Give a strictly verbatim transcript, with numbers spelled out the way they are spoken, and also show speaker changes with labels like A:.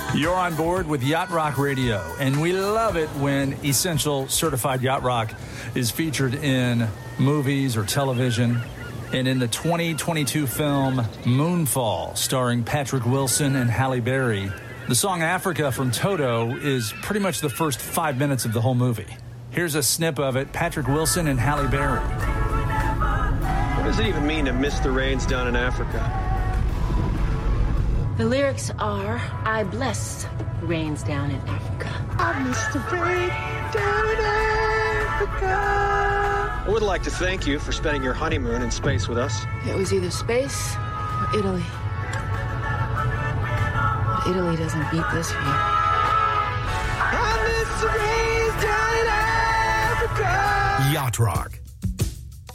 A: You're on board with Yacht Rock Radio, and we love it when Essential Certified Yacht Rock is featured in movies or television. And in the twenty twenty-two film Moonfall, starring Patrick Wilson and Halle Berry, the song Africa from Toto is pretty much the first five minutes of the whole movie. Here's a snip of it, Patrick Wilson and Halle Berry.
B: What does it even mean to miss the rains down in Africa?
C: The lyrics are, I bless the rains down in Africa.
B: I miss the rain down in Africa. I would like to thank you for spending your honeymoon in space with us.
C: It was either space or Italy. But Italy doesn't beat this view.
B: I miss the rains down in Africa.
D: Yacht Rock.